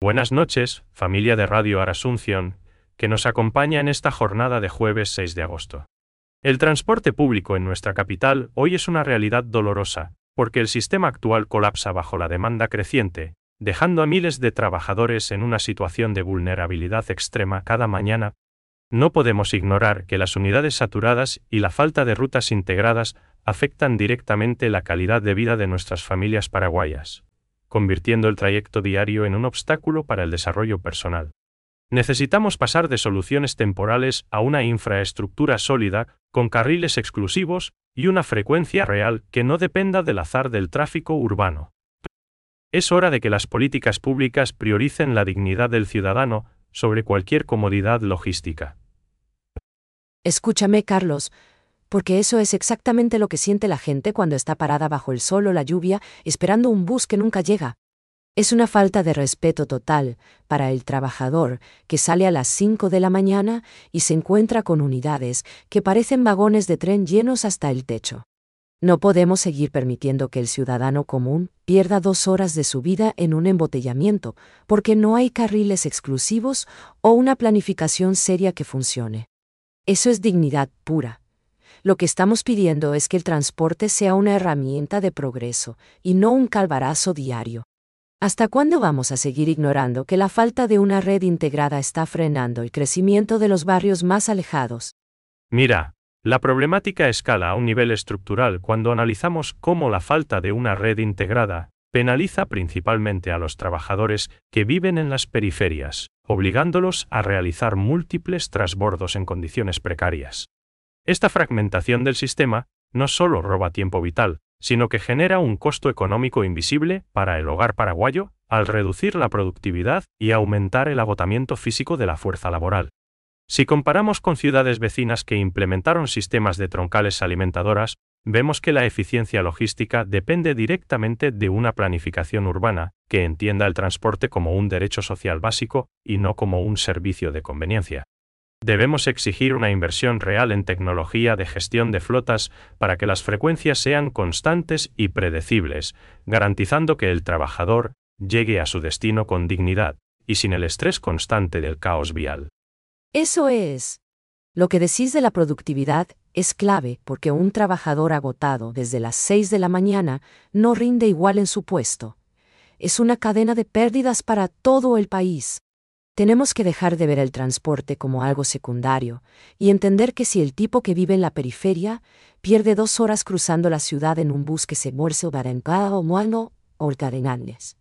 Buenas noches, familia de Radio Asunción, que nos acompaña en esta jornada de jueves 6 de agosto. El transporte público en nuestra capital hoy es una realidad dolorosa, porque el sistema actual colapsa bajo la demanda creciente, dejando a miles de trabajadores en una situación de vulnerabilidad extrema cada mañana. No podemos ignorar que las unidades saturadas y la falta de rutas integradas afectan directamente la calidad de vida de nuestras familias paraguayas, convirtiendo el trayecto diario en un obstáculo para el desarrollo personal. Necesitamos pasar de soluciones temporales a una infraestructura sólida, con carriles exclusivos y una frecuencia real que no dependa del azar del tráfico urbano. Es hora de que las políticas públicas prioricen la dignidad del ciudadano sobre cualquier comodidad logística. Escúchame, Carlos, porque eso es exactamente lo que siente la gente cuando está parada bajo el sol o la lluvia, esperando un bus que nunca llega. Es una falta de respeto total para el trabajador que sale a las 5 de la mañana y se encuentra con unidades que parecen vagones de tren llenos hasta el techo. No podemos seguir permitiendo que el ciudadano común pierda 2 horas de su vida en un embotellamiento, porque no hay carriles exclusivos o una planificación seria que funcione. Eso es dignidad pura. Lo que estamos pidiendo es que el transporte sea una herramienta de progreso y no un calvarazo diario. ¿Hasta cuándo vamos a seguir ignorando que la falta de una red integrada está frenando el crecimiento de los barrios más alejados? Mira, la problemática escala a un nivel estructural cuando analizamos cómo la falta de una red integrada penaliza principalmente a los trabajadores que viven en las periferias, obligándolos a realizar múltiples trasbordos en condiciones precarias. Esta fragmentación del sistema no solo roba tiempo vital, sino que genera un costo económico invisible para el hogar paraguayo al reducir la productividad y aumentar el agotamiento físico de la fuerza laboral. Si comparamos con ciudades vecinas que implementaron sistemas de troncales alimentadoras, vemos que la eficiencia logística depende directamente de una planificación urbana que entienda el transporte como un derecho social básico y no como un servicio de conveniencia. Debemos exigir una inversión real en tecnología de gestión de flotas para que las frecuencias sean constantes y predecibles, garantizando que el trabajador llegue a su destino con dignidad y sin el estrés constante del caos vial. Eso es. Lo que decís de la productividad es clave porque un trabajador agotado desde las 6 de la mañana no rinde igual en su puesto. Es una cadena de pérdidas para todo el país. Tenemos que dejar de ver el transporte como algo secundario y entender que si el tipo que vive en la periferia pierde 2 horas cruzando la ciudad en un bus que se muerce o barrancada o muano o cadenales,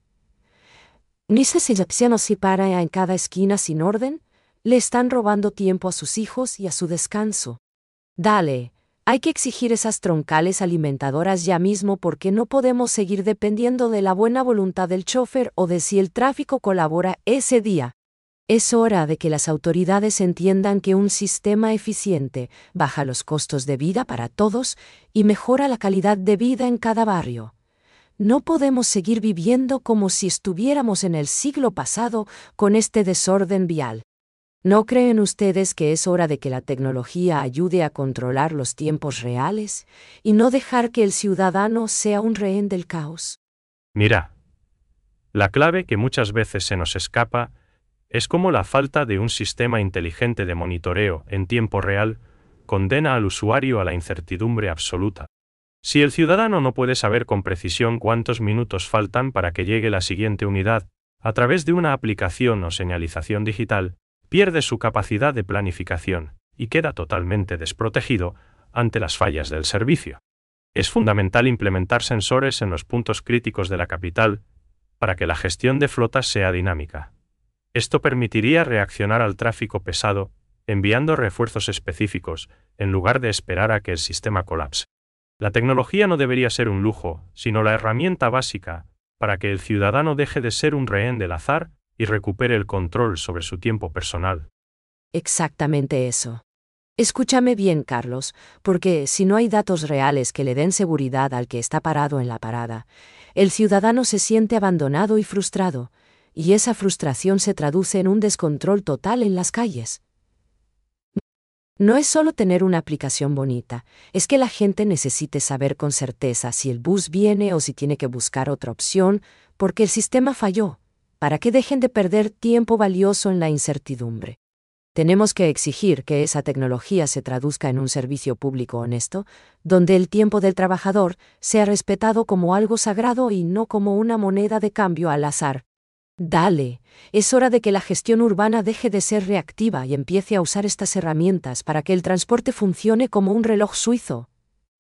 ni se si para en cada esquina sin orden, le están robando tiempo a sus hijos y a su descanso. Dale, hay que exigir esas troncales alimentadoras ya mismo porque no podemos seguir dependiendo de la buena voluntad del chofer o de si el tráfico colabora ese día. Es hora de que las autoridades entiendan que un sistema eficiente baja los costos de vida para todos y mejora la calidad de vida en cada barrio. No podemos seguir viviendo como si estuviéramos en el siglo pasado con este desorden vial. ¿No creen ustedes que es hora de que la tecnología ayude a controlar los tiempos reales y no dejar que el ciudadano sea un rehén del caos? Mira, la clave que muchas veces se nos escapa es cómo la falta de un sistema inteligente de monitoreo en tiempo real condena al usuario a la incertidumbre absoluta. Si el ciudadano no puede saber con precisión cuántos minutos faltan para que llegue la siguiente unidad, a través de una aplicación o señalización digital, pierde su capacidad de planificación y queda totalmente desprotegido ante las fallas del servicio. Es fundamental implementar sensores en los puntos críticos de la capital para que la gestión de flotas sea dinámica. Esto permitiría reaccionar al tráfico pesado, enviando refuerzos específicos, en lugar de esperar a que el sistema colapse. La tecnología no debería ser un lujo, sino la herramienta básica para que el ciudadano deje de ser un rehén del azar y recupere el control sobre su tiempo personal. Exactamente eso. Escúchame bien, Carlos, porque si no hay datos reales que le den seguridad al que está parado en la parada, el ciudadano se siente abandonado y frustrado, y esa frustración se traduce en un descontrol total en las calles. No es solo tener una aplicación bonita, es que la gente necesite saber con certeza si el bus viene o si tiene que buscar otra opción, porque el sistema falló. para que dejen de perder tiempo valioso en la incertidumbre. Tenemos que exigir que esa tecnología se traduzca en un servicio público honesto, donde el tiempo del trabajador sea respetado como algo sagrado y no como una moneda de cambio al azar. Dale, es hora de que la gestión urbana deje de ser reactiva y empiece a usar estas herramientas para que el transporte funcione como un reloj suizo.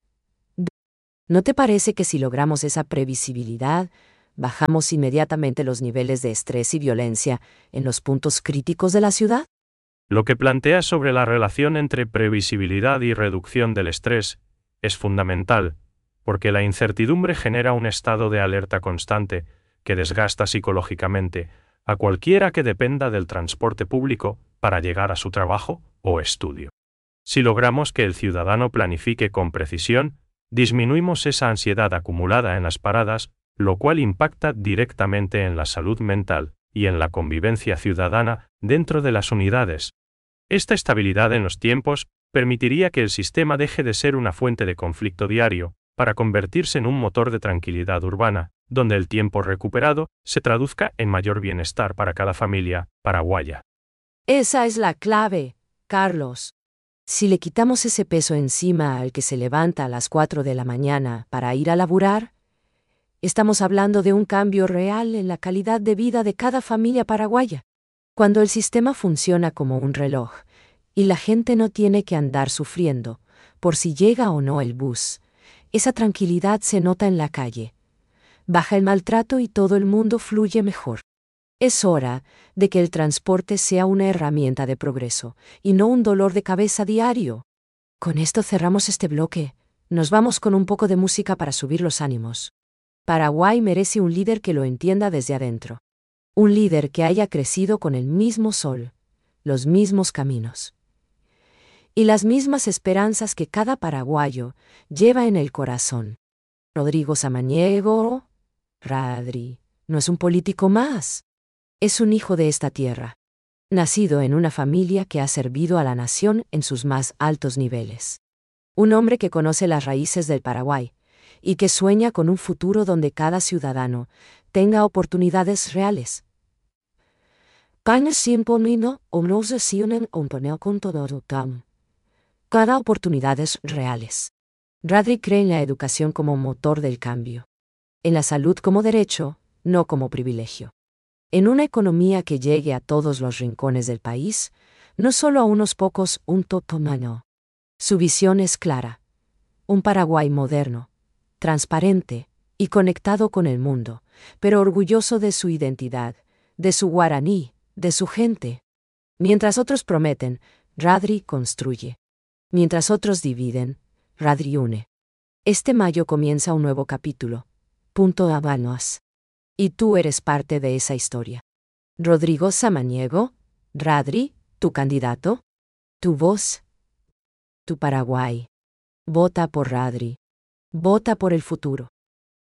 ¿No te parece que si logramos esa previsibilidad, bajamos inmediatamente los niveles de estrés y violencia en los puntos críticos de la ciudad? Lo que planteas sobre la relación entre previsibilidad y reducción del estrés es fundamental, porque la incertidumbre genera un estado de alerta constante que desgasta psicológicamente a cualquiera que dependa del transporte público para llegar a su trabajo o estudio. Si logramos que el ciudadano planifique con precisión, disminuimos esa ansiedad acumulada en las paradas, lo cual impacta directamente en la salud mental y en la convivencia ciudadana dentro de las unidades. Esta estabilidad en los tiempos permitiría que el sistema deje de ser una fuente de conflicto diario para convertirse en un motor de tranquilidad urbana, donde el tiempo recuperado se traduzca en mayor bienestar para cada familia paraguaya. Esa es la clave, Carlos. Si le quitamos ese peso encima al que se levanta a las 4 de la mañana para ir a laburar, estamos hablando de un cambio real en la calidad de vida de cada familia paraguaya. Cuando el sistema funciona como un reloj y la gente no tiene que andar sufriendo por si llega o no el bus, esa tranquilidad se nota en la calle. Baja el maltrato y todo el mundo fluye mejor. Es hora de que el transporte sea una herramienta de progreso y no un dolor de cabeza diario. Con esto cerramos este bloque. Nos vamos con un poco de música para subir los ánimos. Paraguay merece un líder que lo entienda desde adentro. Un líder que haya crecido con el mismo sol, los mismos caminos y las mismas esperanzas que cada paraguayo lleva en el corazón. Rodrigo Samaniego, Radri, no es un político más. Es un hijo de esta tierra, nacido en una familia que ha servido a la nación en sus más altos niveles. Un hombre que conoce las raíces del Paraguay y que sueña con un futuro donde cada ciudadano tenga oportunidades reales. Cada oportunidades reales. Radri cree en la educación como motor del cambio, en la salud como derecho, no como privilegio. En una economía que llegue a todos los rincones del país, no solo a unos pocos, un totomano. Su visión es clara. Un Paraguay moderno, transparente y conectado con el mundo, pero orgulloso de su identidad, de su guaraní, de su gente. Mientras otros prometen, Radri construye. Mientras otros dividen, Radri une. Este mayo comienza un nuevo capítulo. Punto Habanos. Y tú eres parte de esa historia. Rodrigo Samaniego, Radri, tu candidato, tu voz, tu Paraguay. Vota por Radri. Vota por el futuro.